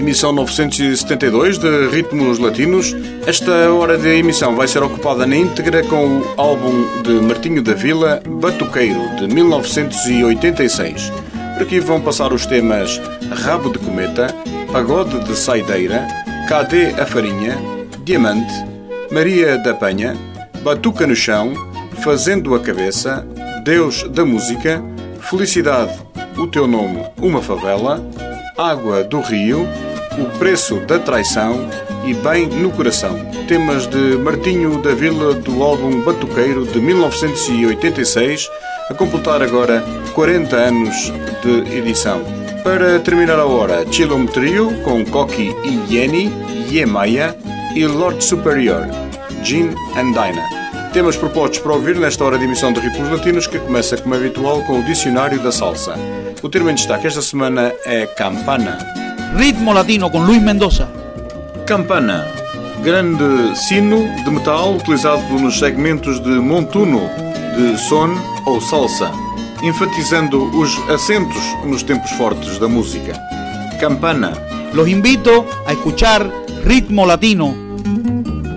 emissão 972 de Ritmos Latinos. Esta hora de emissão vai ser ocupada na íntegra com o álbum de Martinho da Vila, Batuqueiro, de 1986. Por aqui vão passar os temas Rabo de Cometa, Pagode de Saideira, Cadê a Farinha, Diamante, Maria da Penha, Batuca no Chão, Fazendo a Cabeça, Deus da Música, Felicidade, o Teu Nome, Uma Favela, Água do Rio, O Preço da Traição e Bem no Coração. Temas de Martinho da Vila do álbum Batuqueiro de 1986, a completar agora 40 anos de edição. Para terminar a hora, Chilom Trio com Coqui e Yeni, Yemaya e Lord Superior, Jean and Dinah. Temas propostos para ouvir nesta hora de emissão de Ritmos Latinos, que começa como habitual com o Dicionário da Salsa. O termo em destaque esta semana é Campana. Ritmo Latino com Luís Mendoza. Campana, grande sino de metal utilizado nos segmentos de montuno, de son ou salsa, enfatizando os acentos nos tempos fortes da música. Campana. Los invito a escuchar Ritmo Latino